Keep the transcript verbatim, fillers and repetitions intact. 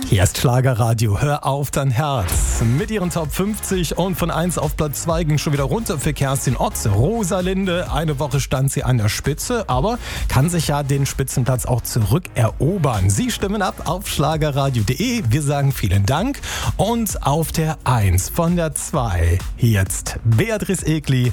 Hier ist Schlagerradio, hör auf dein Herz. Mit ihren Top fünfzig und von eins auf Platz zwei ging schon wieder runter für Kerstin Ott. Rosalinde, eine Woche stand sie an der Spitze, aber kann sich ja den Spitzenplatz auch zurückerobern. Sie stimmen ab auf schlagerradio punkt de. Wir sagen vielen Dank. Und auf der eins von der zwei jetzt Beatrice Egli